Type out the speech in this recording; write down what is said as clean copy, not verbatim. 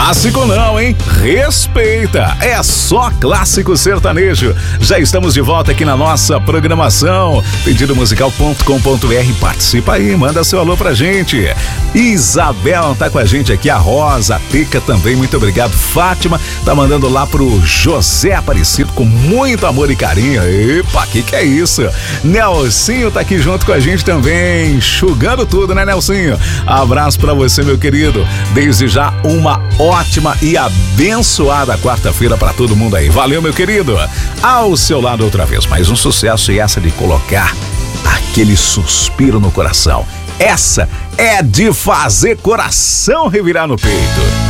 Clássico não, hein? Respeita! É só clássico sertanejo. Já estamos de volta aqui na nossa programação. Pedidomusical.com.br. Participa aí, manda seu alô pra gente. Isabel tá com a gente aqui, a Rosa, a Teca também, muito obrigado. Fátima tá mandando lá pro José Aparecido com muito amor e carinho. Epa, que é isso? Nelsinho tá aqui junto com a gente também, enxugando tudo, né, Nelsinho? Abraço pra você, meu querido. Desde já, uma ótima e abençoada quarta-feira pra todo mundo aí. Valeu, meu querido. Ao seu lado outra vez, mais um sucesso, e essa de colocar aquele suspiro no coração. Essa é de fazer coração revirar no peito.